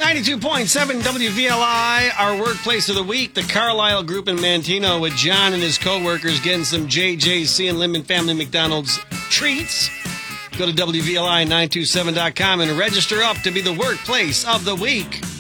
92.7 WVLI, our workplace of the week, the Carlisle Group in Manteno with John and his co-workers getting some JJC and Lemon Family McDonald's treats. Go to WVLI927.com and register up to be the workplace of the week.